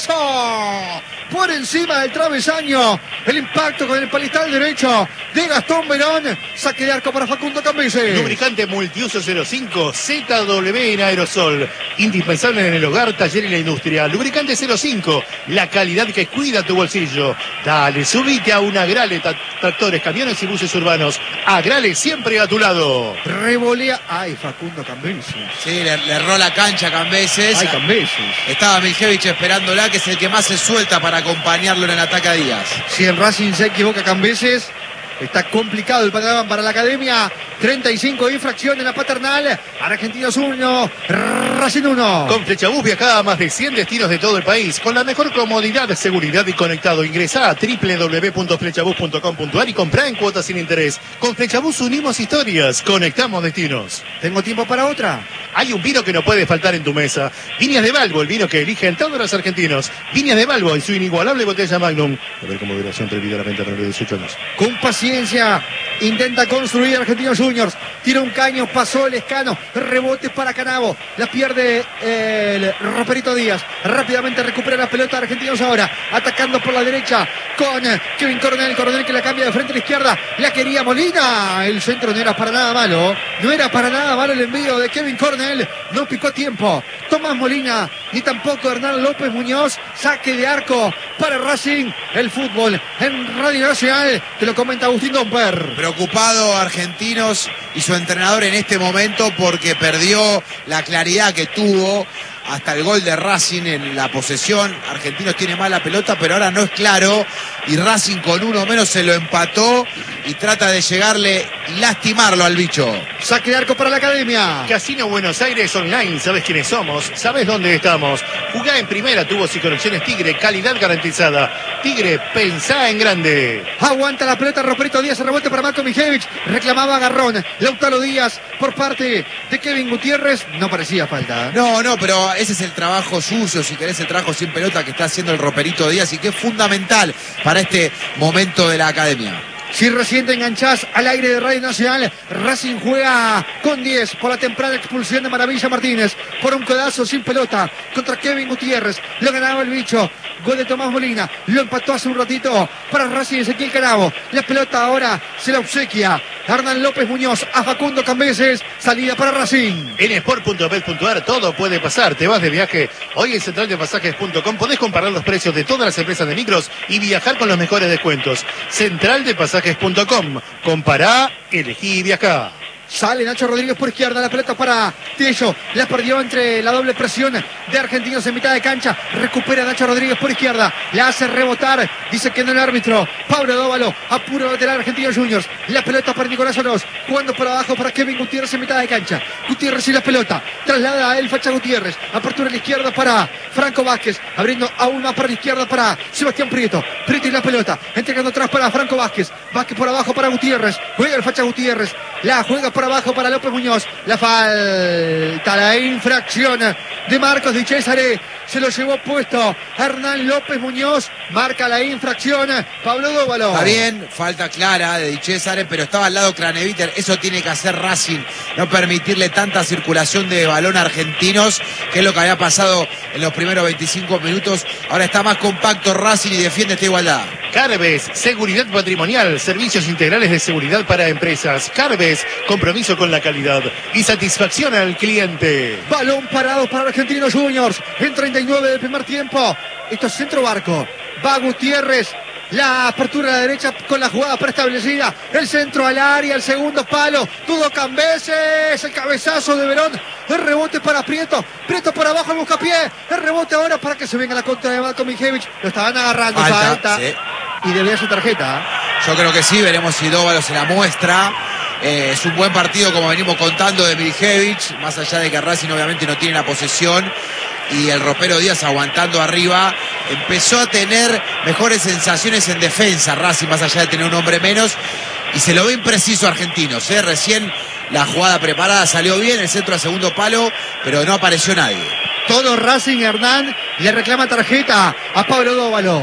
Cabezazo por encima del travesaño. El impacto con el palistal derecho de Gastón Verón. Saque de arco para Facundo Cambeses. Lubricante multiuso 05 ZW en aerosol. Indispensable en el hogar, taller y la industria. Lubricante 05. La calidad que cuida tu bolsillo. Dale, subite a una Agrale, tractores, camiones y buses urbanos. Agrale siempre a tu lado. Revolea. Ay, Facundo Cambeses. Sí, le erró la cancha a Cambeses. Ay, Cambeses. Estaba Miljevich esperándola, que es el que más se suelta para acompañarlo en el ataque a Díaz. Si en Racing se equivoca Cambeses, está complicado el panorama para la academia. 35 de infracción en la paternal. Argentinos 1, Racing 1. Con Flechabús viajá a más de 100 destinos de todo el país con la mejor comodidad, seguridad y conectado. Ingresá a www.flechabús.com.ar y comprá en cuotas sin interés. Con Flechabús unimos historias, conectamos destinos. ¿Tengo tiempo para otra? Hay un vino que no puede faltar en tu mesa. Viñas de Balbo, el vino que eligen todos los argentinos. Viñas de Balbo en su inigualable botella Magnum. A ver cómo duración prohibida la venta para los 18 años. Con paciencia intenta construir Argentinos Juniors. Tira un caño, pasó el Escano. Rebote para Canavo. La pierde el Roperito Díaz. Rápidamente recupera la pelota Argentinos ahora. Atacando por la derecha con Kevin Coronel. Coronel que la cambia de frente a la izquierda. La quería Molina. El centro no era para nada malo. No era para nada malo el envío de Kevin Coronel. No picó tiempo Tomás Molina ni tampoco Hernán López Muñoz. Saque de arco para Racing. El fútbol en Radio Nacional. Te lo comenta Agustín Domper. Preocupado Argentinos y su entrenador en este momento, porque perdió la claridad que tuvo hasta el gol de Racing en la posesión. Argentinos tiene mala pelota, pero ahora no es claro, y Racing con uno menos se lo empató y trata de llegarle y lastimarlo al bicho. Saque de arco para la academia. Casino Buenos Aires Online, ¿sabes quiénes somos? ¿Sabes dónde estamos? Jugá en primera, tubos y conexiones Tigre, calidad garantizada. Tigre, pensá en grande. Aguanta la pelota Roperito Díaz, rebote para Marco Miljevich. Reclamaba agarrón Lautaro Díaz por parte de Kevin Gutiérrez. No parecía falta. No, pero ese es el trabajo sucio, si querés, el trabajo sin pelota que está haciendo el Roperito Díaz y que es fundamental para este momento de la academia. Si recién te enganchás al aire de Radio Nacional, Racing juega con 10 por la temprana expulsión de Maravilla Martínez por un codazo sin pelota contra Kevin Gutiérrez. Lo ganaba el bicho. Gol de Tomás Molina. Lo empató hace un ratito para Racing Ezequiel Canavo. La pelota ahora se la obsequia Hernán López Muñoz a Facundo Cambeses. Salida para Racing. En sport.bet.ar todo puede pasar. Te vas de viaje. Hoy en centraldepasajes.com podés comparar los precios de todas las empresas de micros y viajar con los mejores descuentos. Centraldepasajes.com. Compará, elegí y viajá. Sale Nacho Rodríguez por izquierda, la pelota para Tello, la perdió entre la doble presión de Argentinos en mitad de cancha, recupera Nacho Rodríguez por izquierda, la hace rebotar, dice que no el árbitro, Pablo Dóvalo, apuro lateral Argentinos Juniors, la pelota para Nicolás Oroz, jugando por abajo para Kevin Gutiérrez en mitad de cancha, Gutiérrez y la pelota, traslada a él Facha Gutiérrez, apertura a la izquierda para Franco Vázquez, abriendo aún más para la izquierda para Sebastián Prieto y la pelota, entregando atrás para Franco Vázquez, Vázquez por abajo para Gutiérrez, juega el Facha Gutiérrez, la juega por abajo para López Muñoz, la falta, la infracción de Marcos Di Cesare, se lo llevó puesto Hernán López Muñoz, marca la infracción Pablo Dóvalo. Está bien, falta clara de Di Cesare, pero estaba al lado Craneviter, eso tiene que hacer Racing, no permitirle tanta circulación de balón a Argentinos, que es lo que había pasado en los primeros 25 minutos, ahora está más compacto Racing y defiende esta igualdad. Carves, seguridad patrimonial, servicios integrales de seguridad para empresas. Carves, compromiso con la calidad y satisfacción al cliente. Balón parado para Argentinos Juniors en 39 del primer tiempo. Esto es centro barco. Va Gutiérrez. La apertura a la derecha con la jugada preestablecida. El centro al área, el segundo palo. Tudo Cambeses. El cabezazo de Verón. El rebote para Prieto. Prieto por abajo el buscapié. El rebote ahora para que se venga la contra de Marco Mijevich. Lo estaban agarrando. Falta. Sí. Y debería ser tarjeta. Yo creo que sí. Veremos si Dóvalo se la muestra. Es un buen partido, como venimos contando, de Mijevich. Más allá de que Racing obviamente no tiene la posesión. Y el ropero Díaz aguantando arriba, empezó a tener mejores sensaciones en defensa Racing, más allá de tener un hombre menos, y se lo ve impreciso a Argentinos, recién la jugada preparada salió bien, el centro a segundo palo, pero no apareció nadie. Todo Racing, Hernán le reclama tarjeta a Pablo Dóvalo.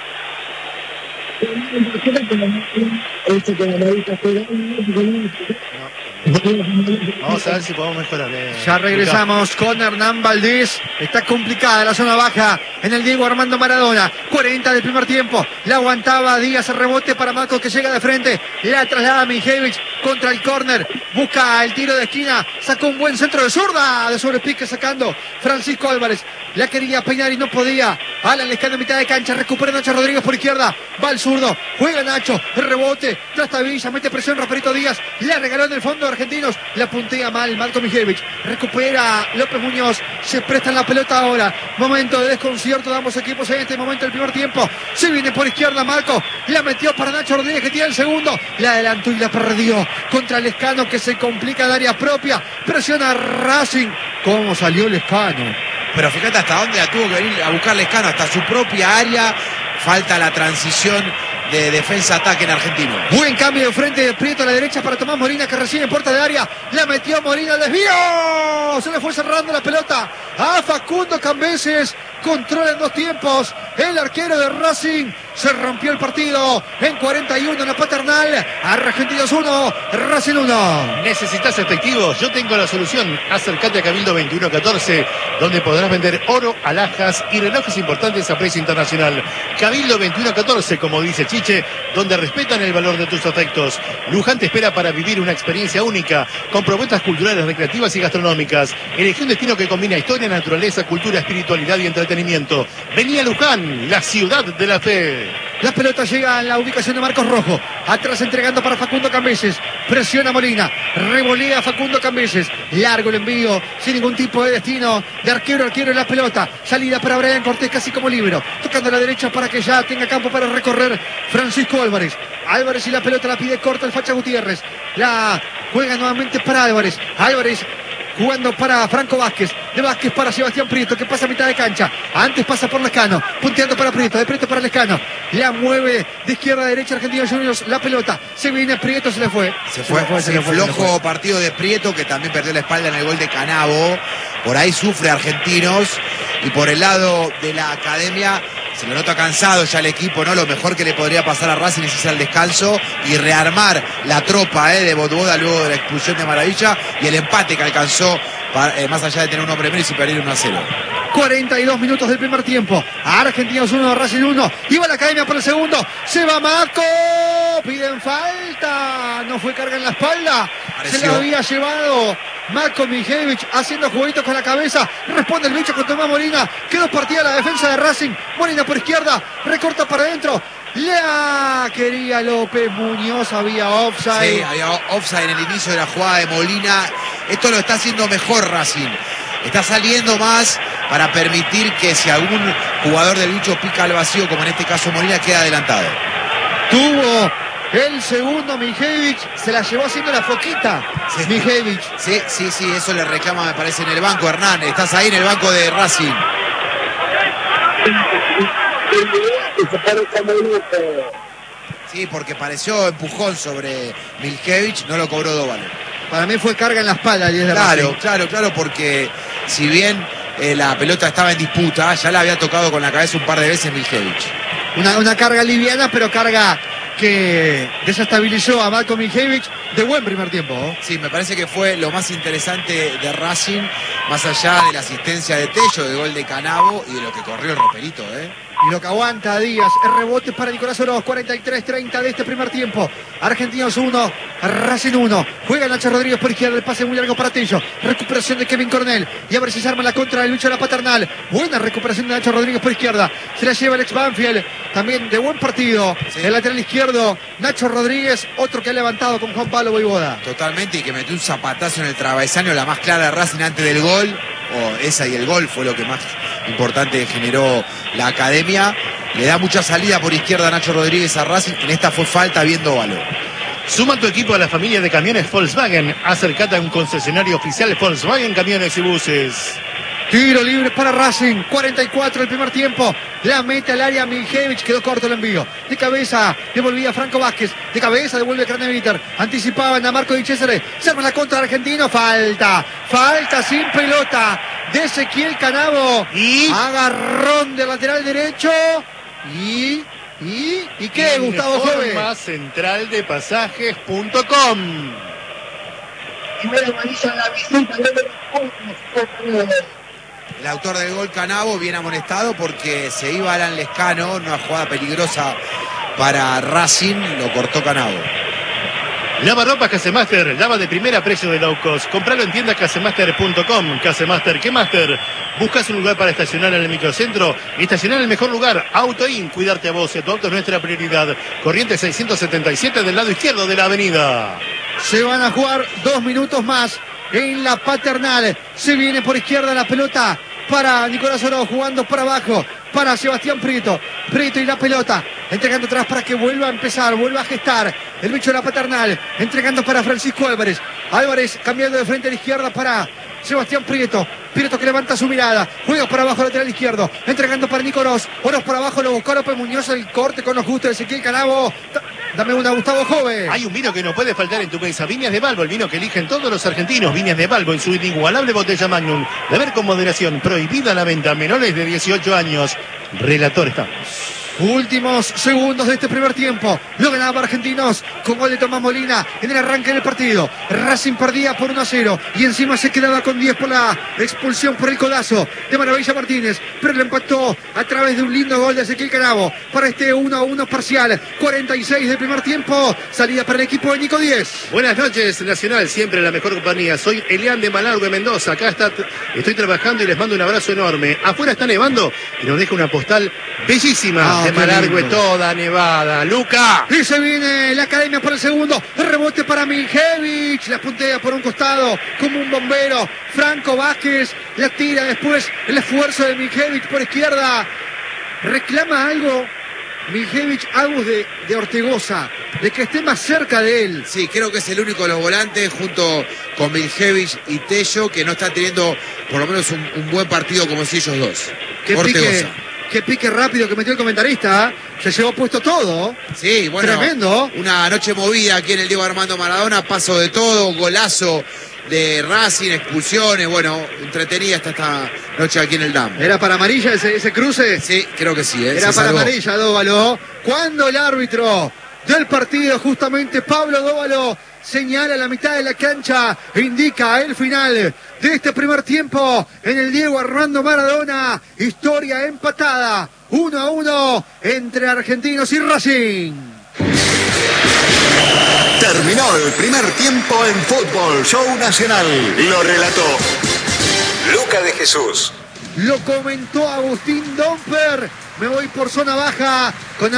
Vamos a ver si podemos mejorar. Ya regresamos con Hernán Valdés. Está complicada la zona baja en el Diego Armando Maradona. 40 del primer tiempo. La aguantaba Díaz, el rebote para Marcos que llega de frente. La traslada Mijevich contra el córner. Busca el tiro de esquina. Sacó un buen centro de zurda. De sobrepique sacando Francisco Álvarez. La quería peinar y no podía. Alan Lescano en mitad de cancha. Recupera Nacho Rodríguez por izquierda. Va al zurdo. Juega Nacho. El rebote. Trastabilla. Mete presión Raperito Díaz. La regaló en el fondo de Argentinos. La puntea mal Marco Mijevich. Recupera López Muñoz. Se presta la pelota ahora. Momento de desconcierto de ambos equipos en este momento del primer tiempo. Se viene por izquierda Marco. La metió para Nacho Rodríguez que tiene el segundo. La adelantó y la perdió contra Lescano que se complica en área propia. Presiona Racing. ¿Cómo salió Lescano? Pero fíjate hasta dónde la tuvo que venir a buscar Lescano, hasta su propia área. Falta la transición de defensa-ataque en Argentino. Buen cambio de frente de Prieto a la derecha para Tomás Molina que recibe en puerta de área. La metió Molina, desvío. Se le fue cerrando la pelota a Facundo Cambeses. Controla en dos tiempos el arquero de Racing. Se rompió el partido en 41 en la Paternal. Argentinos 1, Racing 1. ¿Necesitas efectivo? Yo tengo la solución. Acércate a Cabildo 2114, donde podrás vender oro, alhajas y relojes importantes a precio internacional. Cabildo 2114, como dice Chiche, donde respetan el valor de tus afectos. Luján te espera para vivir una experiencia única, con propuestas culturales, recreativas y gastronómicas. Elegí un destino que combina historia, naturaleza, cultura, espiritualidad y entretenimiento. Vení a Luján, la ciudad de la fe. La pelota llega a la ubicación de Marcos Rojo. Atrás entregando para Facundo Cambeses. Presiona Molina. Revolea Facundo Cambeses. Largo el envío. Sin ningún tipo de destino. De arquero a arquero en la pelota. Salida para Brian Cortés casi como libero. Tocando a la derecha para que ya tenga campo para recorrer Francisco Álvarez. Álvarez y la pelota la pide corta el Facha Gutiérrez. La juega nuevamente para Álvarez. Álvarez jugando para Franco Vázquez, de Vázquez para Sebastián Prieto, que pasa a mitad de cancha, antes pasa por Lescano, punteando para Prieto, de Prieto para Lescano, la mueve de izquierda a derecha Argentinos Juniors, la pelota, se viene Prieto, se le fue. Se fue, flojo partido de Prieto, que también perdió la espalda en el gol de Canavo, por ahí sufre Argentinos, y por el lado de la academia se lo nota cansado ya el equipo, ¿no? Lo mejor que le podría pasar a Racing es irse al descanso y rearmar la tropa de Bodovoda luego de la expulsión de Maravilla y el empate que alcanzó más allá de tener un hombre menos y perder 1-0. 42 minutos del primer tiempo. Argentinos 1, Racing 1. Iba la academia por el segundo. Se va Maco. Piden falta. No fue carga en la espalda. Pareció. Se la había llevado Maco Mijevich haciendo jueguitos con la cabeza. Responde el bicho con Tomás Molina. Quedó partida la defensa de Racing. Molina por izquierda. Recorta para adentro. La quería López Muñoz. Había offside. Sí, había offside en el inicio de la jugada de Molina. Esto lo está haciendo mejor Racing. Está saliendo más para permitir que si algún jugador del bicho pica al vacío, como en este caso Molina, queda adelantado. Tuvo el segundo Mijevich, se la llevó haciendo la foquita. Sí. Mijevich. Sí, eso le reclama, me parece, en el banco, Hernán. Estás ahí en el banco de Racing. Sí, porque pareció empujón sobre Mijevich, no lo cobró Dóvalo. Para mí fue carga en la espalda. Claro, porque si bien la pelota estaba en disputa, ya la había tocado con la cabeza un par de veces Mijevich. Una carga liviana, pero carga que desestabilizó a Marco Mijevich de buen primer tiempo. Sí, me parece que fue lo más interesante de Racing, más allá de la asistencia de Tello, de gol de Canavo y de lo que corrió el roperito, Y lo que aguanta Díaz, el rebote para Nicolás Oroz, 43-30 de este primer tiempo. Argentinos 1, Racing 1. Juega Nacho Rodríguez por izquierda, el pase muy largo para Tello. Recuperación de Kevin Coronel. Y a ver si se arma la contra del bicho de la Paternal. Buena recuperación de Nacho Rodríguez por izquierda. Se la lleva el ex Banfield. También de buen partido. Sí. El lateral izquierdo, Nacho Rodríguez, otro que ha levantado con Juan Pablo Voivoda. Totalmente, y que metió un zapatazo en el travesaño, la más clara de Racing antes del gol. Esa y el gol fue lo que más importante generó la academia. Le da mucha salida por izquierda a Nacho Rodríguez a Racing. En esta fue falta viendo Dóvalo. Suma tu equipo a la familia de camiones Volkswagen. Acércate a un concesionario oficial Volkswagen Camiones y Buses. Tiro libre para Racing, 44 el primer tiempo. La mete al área Mijevich, quedó corto el envío. De cabeza devolvía Franco Vázquez. De cabeza devuelve Craneviter. Anticipaban a Marco Di Cesare. Se arma la contra argentino. Falta sin pelota de Ezequiel Canavo. Y agarrón del lateral derecho. ¿Y qué, Gustavo Jove? Más central de pasajes.com. El autor del gol Canavo viene amonestado porque se iba Alan Lescano, una jugada peligrosa para Racing, lo cortó Canavo. Lava ropas Casemaster, lava de primera, precio de low cost. Compralo en tiendas casemaster.com. Casemaster, ¿qué Master? ¿Buscas un lugar para estacionar en el microcentro? Estacionar en el mejor lugar, AutoIn. Cuidarte a vos y a tu auto es nuestra prioridad. Corriente 677 del lado izquierdo de la avenida. Se van a jugar 2 minutos más en la Paternal. Se viene por izquierda la pelota para Nicolás Oroz, jugando por abajo para Sebastián Prieto. Prieto y la pelota, entregando atrás para que vuelva a empezar, vuelva a gestar el bicho de la Paternal, entregando para Francisco Álvarez. Álvarez cambiando de frente a la izquierda para Sebastián Prieto. Prieto que levanta su mirada, juega para abajo lateral izquierdo, entregando para Nico Oroz. Oroz para abajo, lo buscó López Muñoz, el corte con los gustos de Ezequiel Canavo. Dame una, Gustavo Jove. Hay un vino que no puede faltar en tu mesa. Viñas de Balbo, el vino que eligen todos los argentinos. Viñas de Balbo en su inigualable botella Magnum. Beber con moderación. Prohibida la venta a menores de 18 años. Relator estamos. Últimos segundos de este primer tiempo. Lo ganaba Argentinos con gol de Tomás Molina en el arranque del partido. Racing perdía por 1-0 y encima se quedaba con 10 por la expulsión por el codazo de Maravilla Martínez. Pero lo empató a través de un lindo gol de Ezequiel Canavo para este 1-1 parcial. 46 del primer tiempo. Salida para el equipo de Nico 10. Buenas noches, Nacional. Siempre la mejor compañía. Soy Elian de Malargüe, Mendoza. Acá estoy trabajando y les mando un abrazo enorme. Afuera está nevando y nos deja una postal bellísima. De Malargüe, toda nevada. Luca. Y se viene la academia por el segundo. El rebote para Mijevich. La puntea por un costado como un bombero. Franco Vázquez la tira después. El esfuerzo de Mijevich por izquierda. Reclama algo Mijevich, Agus de Ortegoza, de que esté más cerca de él. Sí, creo que es el único de los volantes junto con Mijevich y Tello que no está teniendo por lo menos un buen partido como si ellos dos. Qué pique rápido que metió el comentarista. Se llevó puesto todo. Sí, bueno. Tremendo. Una noche movida aquí en el Diego Armando Maradona. Paso de todo, golazo de Racing, expulsiones, bueno, entretenida está esta noche aquí en el DAM. ¿Era para amarilla ese cruce? Sí, creo que sí. Era para amarilla, Dóvalo. Cuando el árbitro del partido, justamente Pablo Dóvalo, señala la mitad de la cancha, indica el final de este primer tiempo en el Diego Armando Maradona. Historia empatada, 1-1 entre Argentinos y Racing. Terminó el primer tiempo en Fútbol Show Nacional. Lo relató Luca de Jesús. Lo comentó Agustín Domper. Me voy por zona baja con